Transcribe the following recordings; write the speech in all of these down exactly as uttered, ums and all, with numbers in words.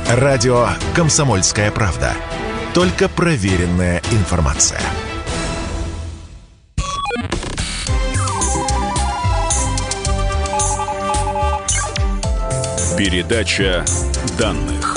Радио «Комсомольская правда». Только проверенная информация. Передача данных.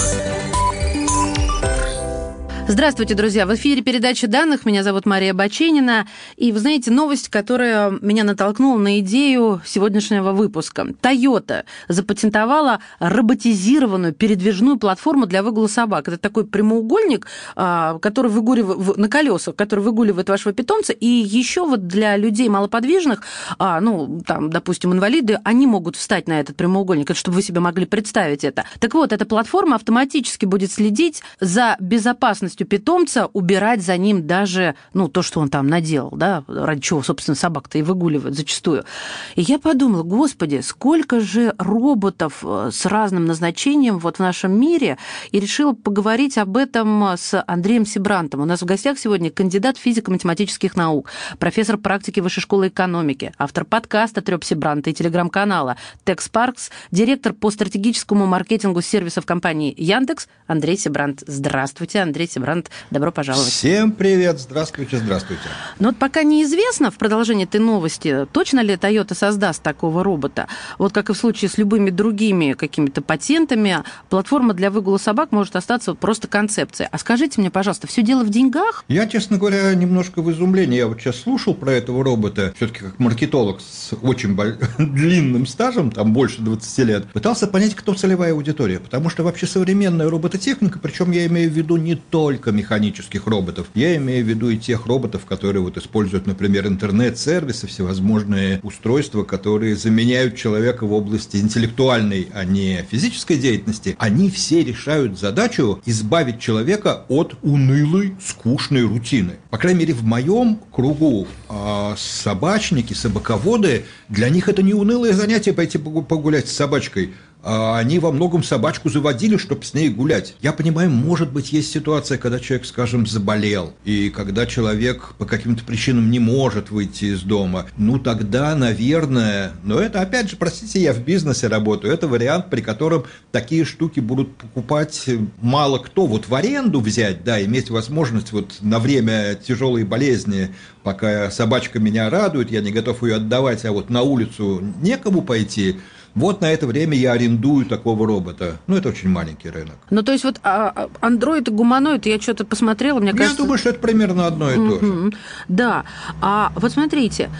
Здравствуйте, друзья. В эфире передача данных. Меня зовут Мария Баченина. И вы знаете, новость, которая меня натолкнула на идею сегодняшнего выпуска. Toyota запатентовала роботизированную передвижную платформу для выгула собак. Это такой прямоугольник, который выгуливает на колесах, который выгуливает вашего питомца. И еще вот для людей малоподвижных, ну, там, допустим, инвалиды, они могут встать на этот прямоугольник, чтобы вы себе могли представить это. Так вот, эта платформа автоматически будет следить за безопасностью питомца, убирать за ним даже, ну, то, что он там наделал, да, ради чего, собственно, собак-то и выгуливают зачастую. И я подумала, господи, сколько же роботов с разным назначением вот в нашем мире, и решила поговорить об этом с Андреем Сибрантом. У нас в гостях сегодня кандидат физико-математических наук, профессор практики Высшей школы экономики, автор подкаста «Трёп Сибранта» и телеграм-канала «Текспаркс», директор по стратегическому маркетингу сервисов компании Яндекс Андрей Сибрант. Здравствуйте, Андрей Сибрант. Добро пожаловать. Всем привет, здравствуйте, здравствуйте. Но вот пока неизвестно в продолжении этой новости, точно ли Toyota создаст такого робота. Вот как и в случае с любыми другими какими-то патентами, платформа для выгула собак может остаться просто концепцией. А скажите мне, пожалуйста, все дело в деньгах? Я, честно говоря, немножко в изумлении. Я вот сейчас слушал про этого робота, все-таки как маркетолог с очень длинным стажем, там больше двадцати лет, пытался понять, кто целевая аудитория. Потому что вообще современная робототехника, причем я имею в виду не только механических роботов. Я имею в виду и тех роботов, которые вот используют, например, интернет-сервисы, всевозможные устройства, которые заменяют человека в области интеллектуальной, а не физической деятельности. Они все решают задачу избавить человека от унылой, скучной рутины. По крайней мере, в моем кругу э, собачники, собаководы, для них это не унылое занятие пойти погулять с собачкой. Они во многом собачку заводили, чтобы с ней гулять. Я понимаю, может быть, есть ситуация, когда человек, скажем, заболел, и когда человек по каким-то причинам не может выйти из дома. Ну, тогда, наверное, но это, опять же, простите, я в бизнесе работаю, это вариант, при котором такие штуки будут покупать мало кто. Вот в аренду взять, да, иметь возможность вот на время тяжелой болезни, пока собачка меня радует, я не готов ее отдавать, а вот на улицу некому пойти. Вот на это время я арендую такого робота. Ну, это очень маленький рынок. Ну, то есть, вот андроид и гуманоид, я что-то посмотрела, мне кажется... Я думаю, что это примерно одно и то же. Да. А вот смотрите,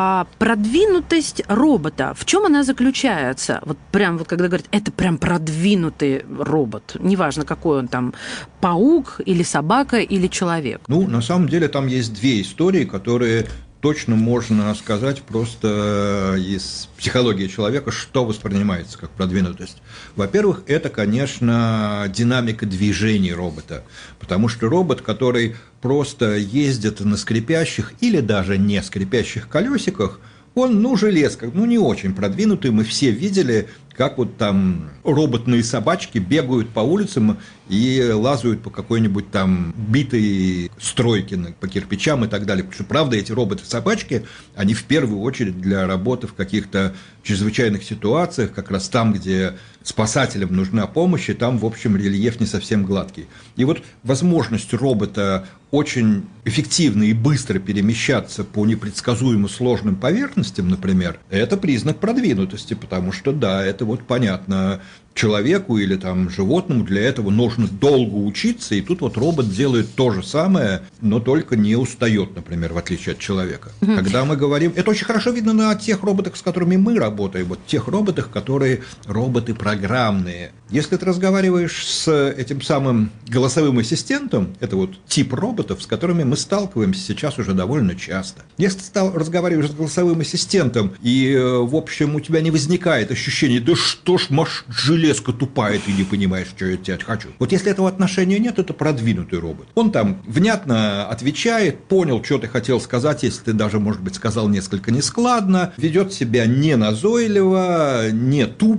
продвинутость робота, в чем она заключается? Вот прям вот когда говорят, это прям продвинутый робот, неважно, какой он там, паук или собака или человек. Ну, на самом деле, там есть две истории, которые... Точно можно сказать просто из психологии человека, что воспринимается как продвинутость. Во-первых, это, конечно, динамика движений робота, потому что робот, который просто ездит на скрипящих или даже не скрипящих колесиках, он, ну, железка, ну, не очень продвинутый. Мы все видели, как вот там роботные собачки бегают по улицам и лазают по какой-нибудь там битой стройке, по кирпичам и так далее. Потому что, правда, эти роботы-собачки, они в первую очередь для работы в каких-то чрезвычайных ситуациях, как раз там, где спасателям нужна помощь, и там, в общем, рельеф не совсем гладкий. И вот возможность робота очень эффективно и быстро перемещаться по непредсказуемо сложным поверхностям, например, это признак продвинутости, потому что, да, это вот понятно, человеку или там животному для этого нужно долго учиться, и тут вот робот делает то же самое, но только не устает, например, в отличие от человека. Mm-hmm. Когда мы говорим, это очень хорошо видно на тех роботах, с которыми мы работаем, вот тех роботах, которые роботы программные. Если ты разговариваешь с этим самым голосовым ассистентом, это вот тип роботов, с которыми мы сталкиваемся сейчас уже довольно часто. Если ты стал, разговариваешь с голосовым ассистентом, и, в общем, у тебя не возникает ощущения, да что ж, маш, железка тупая, ты не понимаешь, что я от тебя хочу. Вот если этого отношения нет, это продвинутый робот. Он там внятно отвечает, понял, что ты хотел сказать, если ты даже, может быть, сказал несколько нескладно, ведет себя не назойливо, не тупо,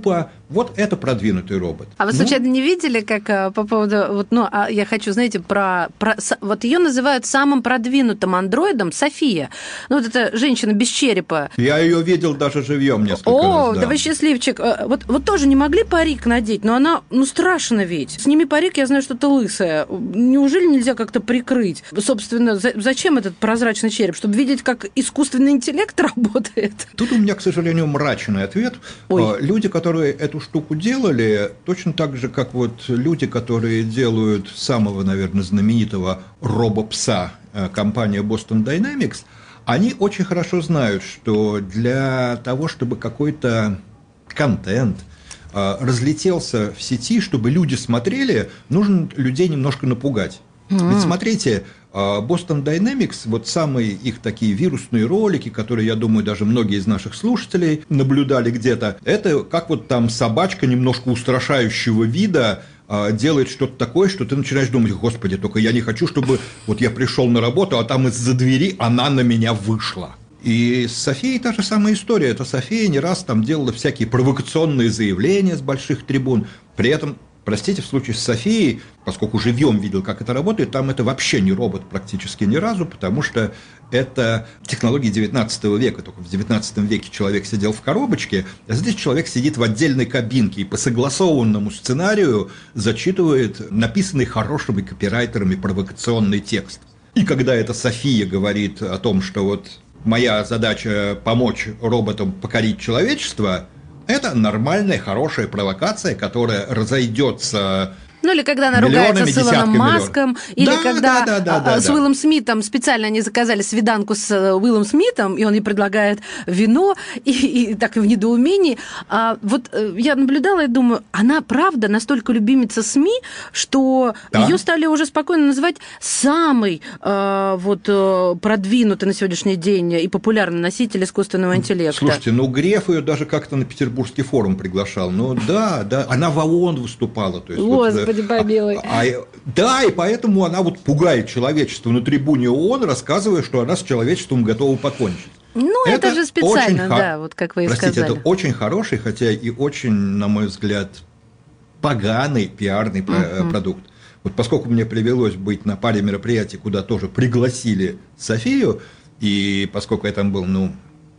Вот это продвинутый робот. А вы, ну, случайно, не видели, как по поводу... Вот, ну, а я хочу, знаете, про, про... Вот ее называют самым продвинутым андроидом София. Ну, вот эта женщина без черепа. Я ее видел даже живьем несколько О, раз. да. да вы счастливчик. Вот, вот тоже не могли парик надеть, но она, ну, страшно ведь. Сними парик, я знаю, что ты лысая. Неужели нельзя как-то прикрыть? Собственно, за, зачем этот прозрачный череп? Чтобы видеть, как искусственный интеллект работает? Тут у меня, к сожалению, мрачный ответ. Ой. Люди, которые эту штуку делали, точно так же, как вот люди, которые делают самого, наверное, знаменитого робопса, компания Boston Dynamics, они очень хорошо знают, что для того, чтобы какой-то контент разлетелся в сети, чтобы люди смотрели, нужно людей немножко напугать. Mm-hmm. Ведь смотрите, Boston Dynamics, вот самые их такие вирусные ролики, которые, я думаю, даже многие из наших слушателей наблюдали где-то, это как вот там собачка немножко устрашающего вида делает что-то такое, что ты начинаешь думать: господи, только я не хочу, чтобы вот я пришел на работу, а там из-за двери она на меня вышла. И с Софией та же самая история. Это София не раз там делала всякие провокационные заявления с больших трибун, при этом... Простите, в случае с Софией, поскольку живьем видел, как это работает, там это вообще не робот практически ни разу, потому что это технологии девятнадцатого века. Только в девятнадцатом веке человек сидел в коробочке, а здесь человек сидит в отдельной кабинке и по согласованному сценарию зачитывает написанный хорошими копирайтерами провокационный текст. И когда эта София говорит о том, что вот моя задача помочь роботам покорить человечество, это нормальная, хорошая провокация, которая разойдется. Ну, или когда она ругается с Илоном Маском, или да, когда да, да, да, с да. Уиллом Смитом, специально они заказали свиданку с Уиллом Смитом, и он ей предлагает вино, и, и так и в недоумении. А вот я наблюдала и думаю, она правда настолько любимица СМИ, что да. ее стали уже спокойно называть самый а, вот, продвинутый на сегодняшний день и популярный носитель искусственного интеллекта. Слушайте, ну Греф ее даже как-то на Петербургский форум приглашал. Ну да, да, она в ООН выступала. То есть, вот, Господи помилуй. А, а, да, и поэтому она вот пугает человечество на трибуне ООН, рассказывая, что она с человечеством готова покончить. Ну, это, это же специально, да, хор... вот как вы и Простите, сказали. это очень хороший, хотя и очень, на мой взгляд, поганый пиарный uh-huh. продукт. Вот поскольку мне привелось быть на паре мероприятий, куда тоже пригласили Софию, и поскольку я там был, ну,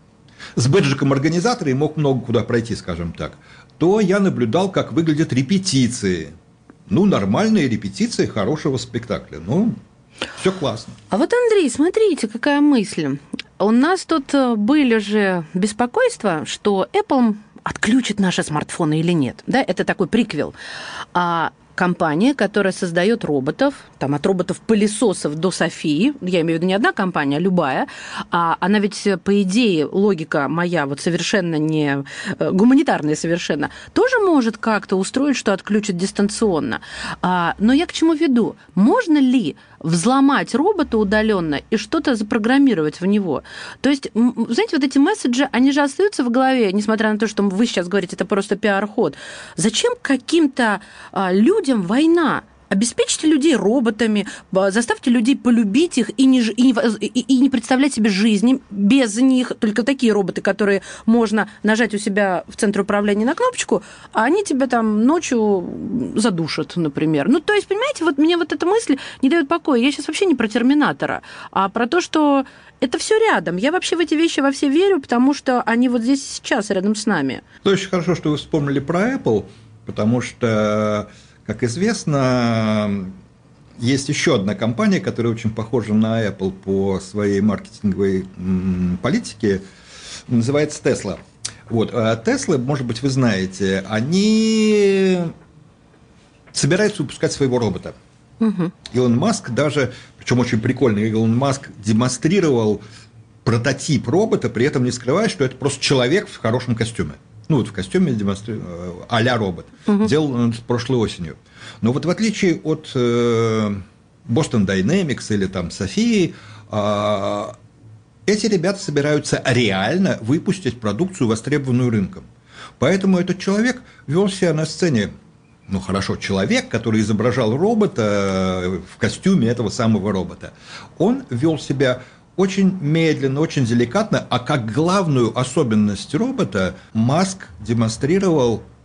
с бэджиком организатора и мог много куда пройти, скажем так, то я наблюдал, как выглядят репетиции. Ну, нормальные репетиции хорошего спектакля. Ну, все классно. А вот, Андрей, смотрите, какая мысль. У нас тут были же беспокойства, что Apple отключит наши смартфоны или нет. Да, это такой приквел. А компания, которая создает роботов, там от роботов-пылесосов до Софии, я имею в виду не одна компания, а любая, а она ведь, по идее, логика моя вот совершенно не гуманитарная совершенно, тоже может как-то устроить, что отключит дистанционно. А, но я к чему веду? Можно ли взломать робота удаленно и что-то запрограммировать в него? То есть, знаете, вот эти месседжи, они же остаются в голове, несмотря на то, что вы сейчас говорите, это просто пиар-ход. Зачем каким-то а, людям война? Обеспечьте людей роботами, заставьте людей полюбить их и не, и, не, и не представлять себе жизни без них. Только такие роботы, которые можно нажать у себя в центре управления на кнопочку, а они тебя там ночью задушат, например. Ну, то есть, понимаете, вот мне вот эта мысль не дает покоя. Я сейчас вообще не про Терминатора, а про то, что это все рядом. Я вообще в эти вещи во все верю, потому что они вот здесь сейчас рядом с нами. Очень хорошо, что вы вспомнили про Apple, потому что, как известно, есть еще одна компания, которая очень похожа на Apple по своей маркетинговой политике, называется Tesla. Вот. А Tesla, может быть, вы знаете, они собираются выпускать своего робота. Угу. Илон Маск даже, причем очень прикольно, Илон Маск демонстрировал прототип робота, при этом не скрывая, что это просто человек в хорошем костюме. Ну, вот в костюме демонстрировал, а-ля робот. Угу. Делал он это прошлой осенью. Но вот в отличие от э, Boston Dynamics или там Софии, э, эти ребята собираются реально выпустить продукцию, востребованную рынком. Поэтому этот человек вел себя на сцене, ну хорошо, человек, который изображал робота в костюме этого самого робота, он вел себя очень медленно, очень деликатно, а как главную особенность робота Маск демонстрировал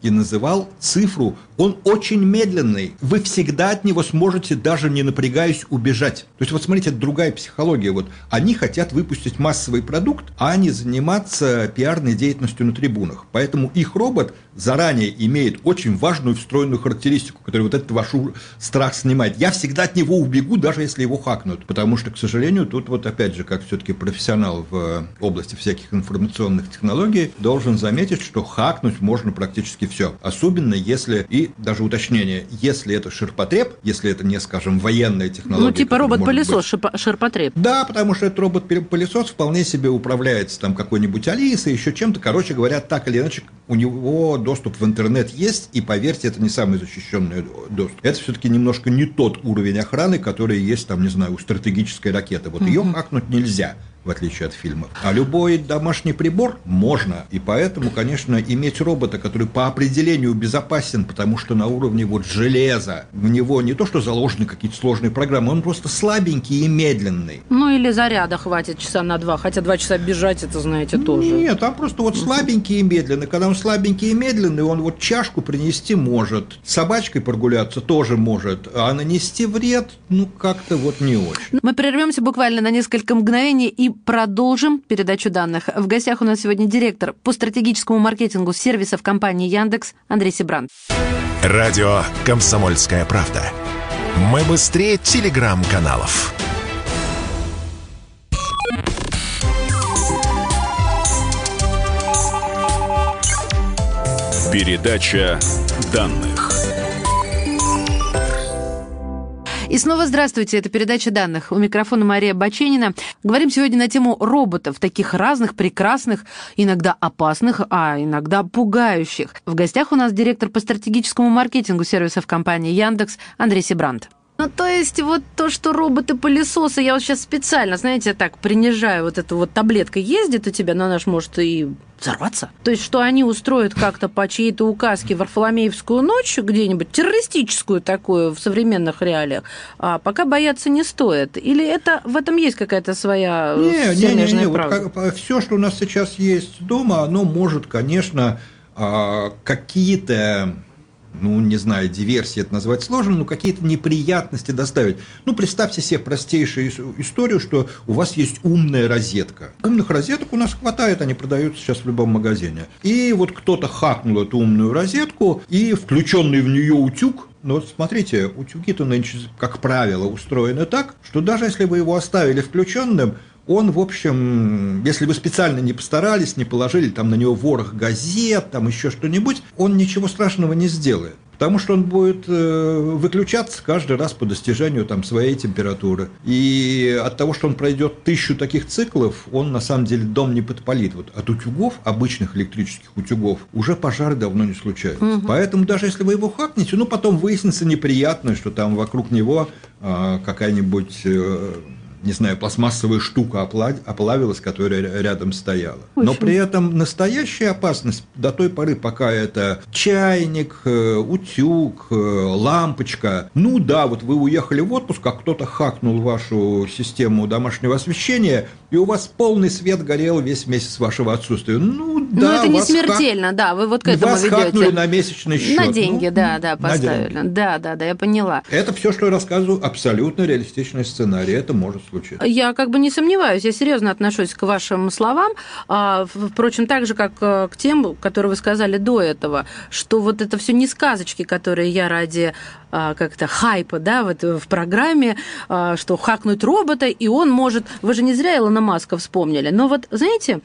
и называл цифру. Он очень медленный. Вы всегда от него сможете, даже не напрягаясь, убежать. То есть, вот смотрите, это другая психология. Вот они хотят выпустить массовый продукт, а не заниматься пиарной деятельностью на трибунах. Поэтому их робот заранее имеет очень важную встроенную характеристику, которая вот этот ваш страх снимает. Я всегда от него убегу, даже если его хакнут. Потому что, к сожалению, тут вот опять же, как все-таки профессионал в области всяких информационных технологий, должен заметить, что хакнуть можно практически все. Особенно если, и даже уточнение, если это ширпотреб, если это не, скажем, военная технология. Ну, типа робот-пылесос, быть... ширпотреб. Да, потому что этот робот-пылесос вполне себе управляется там какой-нибудь Алисой, еще чем-то. Короче говоря, так или иначе, у него доступ в интернет есть, и поверьте, это не самый защищенный доступ. Это все-таки немножко не тот уровень охраны, который есть, там, не знаю, у стратегической ракеты. Вот ее хакнуть нельзя, в отличие от фильмов. А любой домашний прибор можно. И поэтому, конечно, иметь робота, который по определению безопасен, потому что на уровне вот железа, в него не то, что заложены какие-то сложные программы, он просто слабенький и медленный. Ну, или заряда хватит часа на два, хотя два часа бежать, это, знаете, тоже. Нет, там просто вот слабенький и медленный. Когда он слабенький и медленный, он вот чашку принести может, с собачкой прогуляться тоже может, а нанести вред, ну, как-то вот не очень. Мы прервемся буквально на несколько мгновений и продолжим передачу данных. В гостях у нас сегодня директор по стратегическому маркетингу сервисов компании Яндекс Андрей Сибрант. Радио «Комсомольская правда». Мы быстрее телеграм-каналов. Передача данных. И снова здравствуйте, это передача данных. У микрофона Мария Баченина. Говорим сегодня на тему роботов, таких разных, прекрасных, иногда опасных, а иногда пугающих. В гостях у нас директор по стратегическому маркетингу сервисов компании Яндекс Андрей Сибрант. Ну, то есть, вот то, что роботы-пылесосы, я вот сейчас специально, знаете, так принижаю, вот эта вот таблетка ездит у тебя, но она же может и взорваться. То есть, что они устроят как-то по чьей-то указке Варфоломеевскую ночь где-нибудь, террористическую такую в современных реалиях, а пока бояться не стоит. Или это в этом есть какая-то своя не, снежная не, не, не. правда? Вот все, что у нас сейчас есть дома, оно может, конечно, какие-то... ну, не знаю, диверсии это назвать сложно, но какие-то неприятности доставить. Ну, представьте себе простейшую историю, что у вас есть умная розетка. Умных розеток у нас хватает, они продаются сейчас в любом магазине. И вот кто-то хакнул эту умную розетку, и включенный в нее утюг. Но вот смотрите, утюги-то нынче, как правило, устроены так, что даже если вы его оставили включенным, он, в общем, если вы специально не постарались, не положили там на него ворох газет, там еще что-нибудь, он ничего страшного не сделает. Потому что он будет выключаться каждый раз по достижению там, своей температуры. И от того, что он пройдет тысячу таких циклов, он на самом деле дом не подпалит. Вот от утюгов, обычных электрических утюгов, уже пожары давно не случаются. Угу. Поэтому даже если вы его хакнете, ну потом выяснится неприятно, что там вокруг него а, какая-нибудь... не знаю, пластмассовая штука оплавилась, которая рядом стояла. Но при этом настоящая опасность до той поры, пока это чайник, утюг, лампочка. Ну да, вот вы уехали в отпуск, а кто-то хакнул вашу систему домашнего освещения, и у вас полный свет горел весь месяц вашего отсутствия. Ну да, но это не вас смертельно, хак... да, вы вот к этому вас ведете. Вас хакнули на месячный счет. На деньги, ну, да, да, поставили. Деньги. Да, да, да, я поняла. Это все, что я рассказываю, абсолютно реалистичный сценарий. Это может случиться. Я как бы не сомневаюсь, я серьезно отношусь к вашим словам, а, впрочем, так же, как к тем, которые вы сказали до этого, что вот это все не сказочки, которые я ради а, как-то хайпа, да, вот в программе, а, что хакнуть робота, и он может... Вы же не зря Илона Маска вспомнили, но вот, знаете,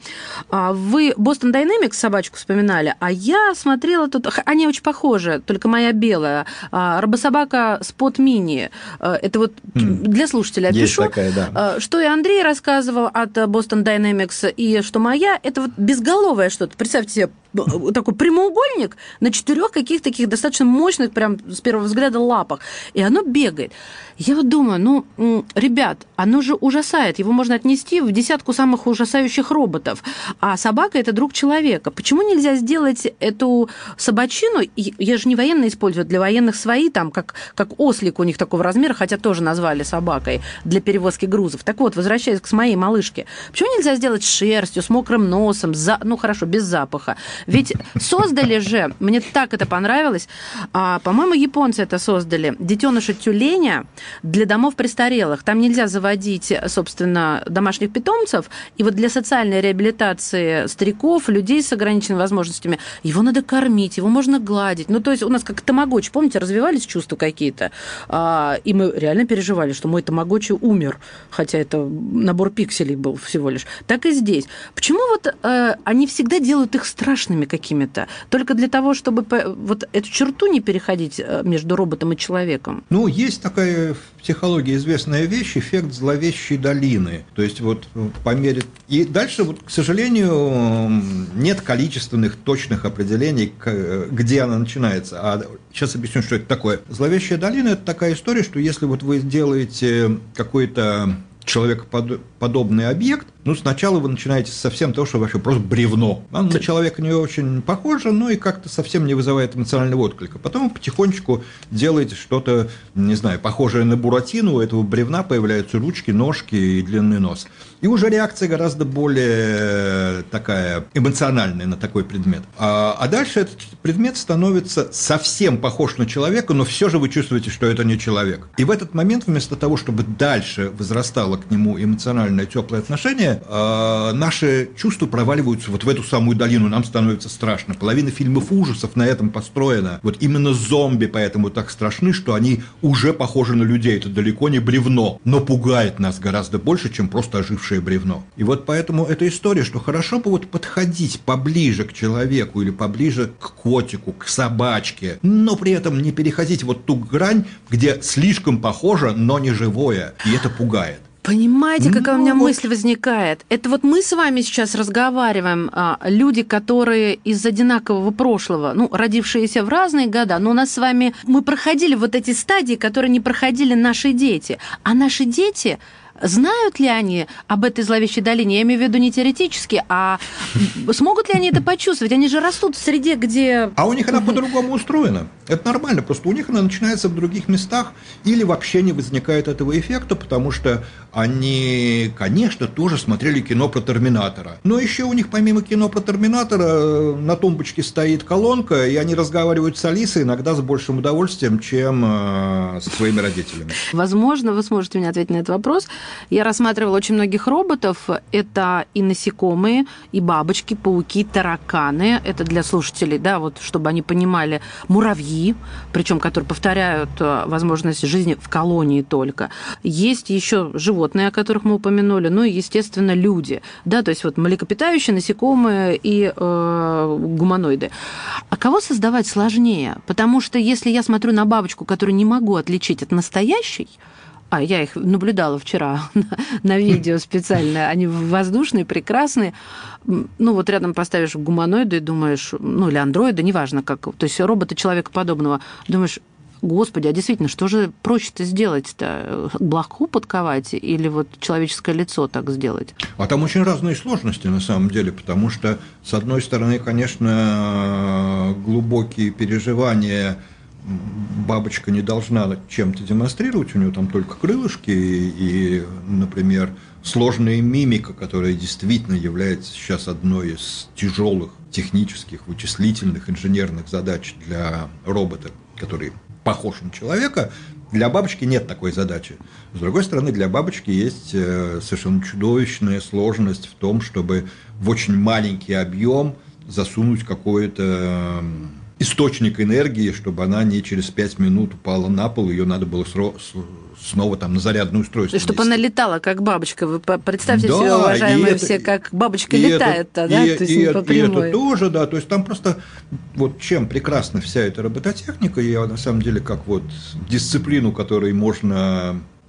вы Boston Dynamics собачку вспоминали, а я смотрела тут... Они очень похожи, только моя белая. Робособака Spot Mini. Это вот mm. для слушателей опишу. Есть такая, да. Что и Андрей рассказывал от Boston Dynamics, и что моя, это вот безголовое что-то. Представьте себе такой прямоугольник на четырех каких-то таких достаточно мощных, прям с первого взгляда, лапах, и оно бегает. Я вот думаю, ну, ребят, оно же ужасает. Его можно отнести в десятку самых ужасающих роботов. А собака – это друг человека. Почему нельзя сделать эту собачину? Я же не военные использую, для военных свои, там, как, как ослик у них такого размера, хотя тоже назвали собакой для перевозки грузов. Так вот, возвращаясь к моей малышке, почему нельзя сделать с шерстью, с мокрым носом, за... ну, хорошо, без запаха? Ведь создали же, мне так это понравилось, а, по-моему, японцы это создали, детеныша тюленя для домов престарелых. Там нельзя заводить, собственно, домашних питомцев, и вот для социальной реабилитации стариков, людей с ограниченными возможностями, его надо кормить, его можно гладить. Ну, то есть у нас как тамагочи, помните, развивались чувства какие-то, а, и мы реально переживали, что мой тамагочи умер, хотя это набор пикселей был всего лишь. Так и здесь. Почему вот э, они всегда делают их страшными какими-то? Только для того, чтобы вот эту черту не переходить между роботом и человеком? Ну, есть такая в психологии известная вещь, эффект зловещей долины. То есть вот по мере... И дальше, вот, к сожалению, нет количественных точных определений, где она начинается. А сейчас объясню, что это такое. Зловещая долина – это такая история, что если вот вы делаете какой-то человекоподобный объект, ну, сначала вы начинаете совсем того, что вообще просто бревно. Оно на человека не очень похоже, но и как-то совсем не вызывает эмоционального отклика. Потом вы потихонечку делаете что-то, не знаю, похожее на Буратино, у этого бревна появляются ручки, ножки и длинный нос. И уже реакция гораздо более такая эмоциональная на такой предмет. А, а дальше этот предмет становится совсем похож на человека, но все же вы чувствуете, что это не человек. И в этот момент, вместо того, чтобы дальше возрастало к нему эмоциональное теплое отношение, наши чувства проваливаются вот в эту самую долину, нам становится страшно. Половина фильмов ужасов на этом построена. Вот именно зомби поэтому так страшны, что они уже похожи на людей. Это далеко не бревно, но пугает нас гораздо больше, чем просто ожившее бревно. И вот поэтому эта история, что хорошо бы вот подходить поближе к человеку или поближе к котику, к собачке, но при этом не переходить вот ту грань, где слишком похоже, но не живое, и это пугает. Понимаете, какая ну, у меня вот... мысль возникает? Это вот мы с вами сейчас разговариваем, люди, которые из одинакового прошлого, ну, родившиеся в разные года, но у нас с вами, мы проходили вот эти стадии, которые не проходили наши дети. А наши дети... Знают ли они об этой зловещей долине? Я имею в виду не теоретически, а смогут ли они это почувствовать? Они же растут в среде, где... А у них она по-другому устроена. Это нормально, просто у них она начинается в других местах или вообще не возникает этого эффекта, потому что они, конечно, тоже смотрели кино про Терминатора. Но еще у них помимо кино про Терминатора на тумбочке стоит колонка, и они разговаривают с Алисой иногда с большим удовольствием, чем со своими родителями. Возможно, вы сможете мне ответить на этот вопрос. Я рассматривала очень многих роботов. Это и насекомые, и бабочки, пауки, тараканы. Это для слушателей, да, вот чтобы они понимали. Муравьи, причем которые повторяют возможность жизни в колонии только. Есть еще животные, о которых мы упомянули, ну и, естественно, люди. Да, то есть вот млекопитающие, насекомые и э, гуманоиды. А кого создавать сложнее? Потому что если я смотрю на бабочку, которую не могу отличить от настоящей, а я их наблюдала вчера на, на видео специально, они воздушные, прекрасные. Ну, вот рядом поставишь гуманоида и думаешь, ну, или андроида, неважно как, то есть робота человекоподобного, думаешь, господи, а действительно, что же проще-то сделать-то? Блоху подковать или вот человеческое лицо так сделать? А там очень разные сложности на самом деле, потому что, с одной стороны, конечно, глубокие переживания бабочка не должна чем-то демонстрировать, у нее там только крылышки и, например, сложная мимика, которая действительно является сейчас одной из тяжелых технических, вычислительных, инженерных задач для робота, который похож на человека. Для бабочки нет такой задачи. С другой стороны, для бабочки есть совершенно чудовищная сложность в том, чтобы в очень маленький объем засунуть какое-то источник энергии, чтобы она не через пять минут упала на пол, ее надо было снова там на зарядное устройство. Чтобы вести. Она летала, как бабочка. Вы представьте да, себе, уважаемые все, это, как бабочка летает-то, да? И, то есть и, не по прямой. И это тоже, да, то есть там просто вот чем прекрасна вся эта робототехника, я на самом деле как вот дисциплину, которой можно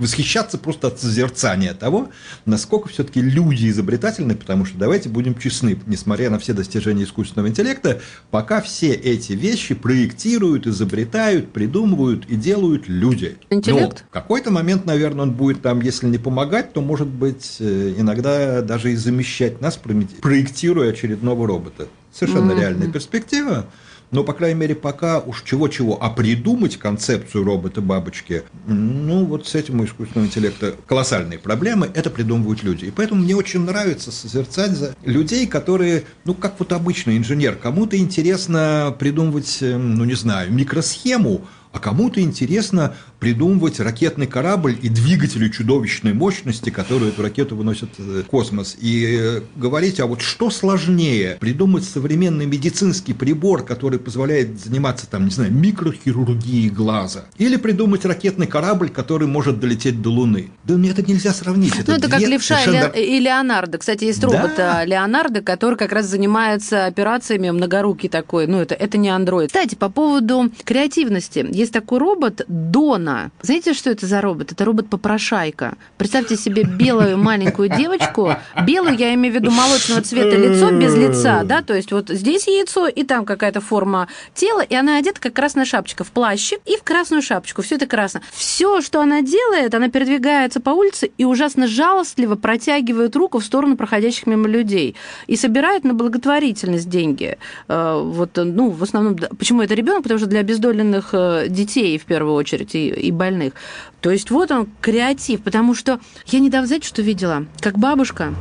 восхищаться просто от созерцания того, насколько все-таки люди изобретательны, потому что, давайте будем честны, несмотря на все достижения искусственного интеллекта, пока все эти вещи проектируют, изобретают, придумывают и делают люди. Интеллект? Но в какой-то момент, наверное, он будет там, если не помогать, то, может быть, иногда даже и замещать нас, проектируя очередного робота. Совершенно mm-hmm. реальная перспектива. Но, по крайней мере, пока уж чего-чего, а придумать концепцию робота-бабочки, ну, вот с этим у искусственного интеллекта колоссальные проблемы, это придумывают люди. И поэтому мне очень нравится созерцать за людей, которые, ну, как вот обычный инженер, кому-то интересно придумывать, ну, не знаю, микросхему, а кому-то интересно придумывать ракетный корабль и двигатели чудовищной мощности, которые эту ракету выносят в космос. И говорить, а вот что сложнее, придумать современный медицинский прибор, который позволяет заниматься, там, не знаю, микрохирургией глаза, или придумать ракетный корабль, который может долететь до Луны. Да мне это нельзя сравнить. Это ну, это как Левша совершенно... и Леонардо. Кстати, есть робот да. Леонардо, который как раз занимается операциями, многорукий такой. Ну, это, это не андроид. Кстати, по поводу креативности. Есть такой робот Дона. Знаете, что это за робот? Это робот-попрошайка. Представьте себе белую маленькую девочку. Белую, я имею в виду молочного цвета лицо без лица, да, то есть вот здесь яйцо, и там какая-то форма тела, и она одета как красная шапочка в плащик и в красную шапочку. Все это красно. Все, что она делает, она передвигается по улице и ужасно жалостливо протягивает руку в сторону проходящих мимо людей и собирает на благотворительность деньги. Вот, ну, в основном, почему это ребенок? Потому что для обездоленных детей в первую очередь и, и больных. То есть вот он креатив, потому что я недавно, знаете, что видела? Как бабушка,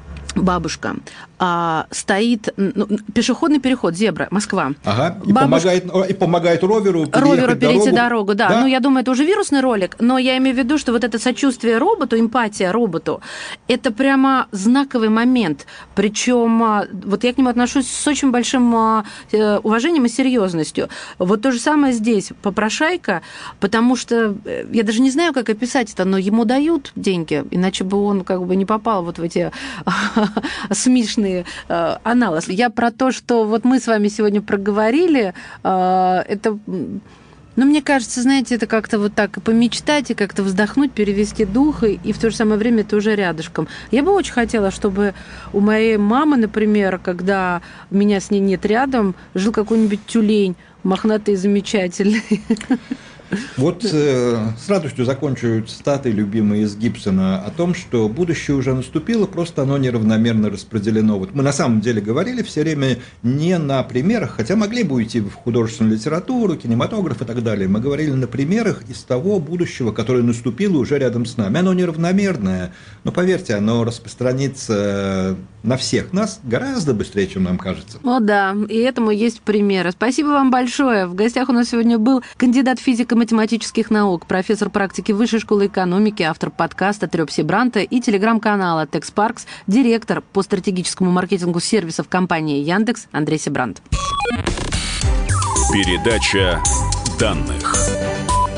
бабушка а, стоит, ну, пешеходный переход, зебра, Москва. Ага, и, Бабушка... помогает, и помогает роверу роверу перейти дорогу, дорогу, да. да. Ну, я думаю, это уже вирусный ролик, но я имею в виду, что вот это сочувствие роботу, эмпатия роботу, это прямо знаковый момент. Причем вот я к нему отношусь с очень большим уважением и серьезностью. Вот то же самое здесь, попрошайка, потому что я даже не знаю, как описать это, но ему дают деньги, иначе бы он как бы не попал вот в эти смешные анализы. Я про то, что вот мы с вами сегодня проговорили, это... Но мне кажется, знаете, это как-то вот так и помечтать, и как-то вздохнуть, перевести дух, и, и в то же самое время это уже рядышком. Я бы очень хотела, чтобы у моей мамы, например, когда меня с ней нет рядом, жил какой-нибудь тюлень, мохнатый и замечательный. Вот э, с радостью закончу цитатой, любимой из Гибсона, о том, что будущее уже наступило, просто оно неравномерно распределено. Вот мы на самом деле говорили все время не на примерах, хотя могли бы уйти в художественную литературу, кинематограф и так далее. Мы говорили на примерах из того будущего, которое наступило уже рядом с нами. Оно неравномерное, но поверьте, оно распространится на всех нас гораздо быстрее, чем нам кажется. О да, и этому есть примеры. Спасибо вам большое. В гостях у нас сегодня был кандидат физико-математических наук, профессор практики Высшей школы экономики, автор подкаста «Трёп Сибранта» и телеграм-канала «Текспаркс», директор по стратегическому маркетингу сервисов компании «Яндекс» Андрей Сибрант. Передача данных.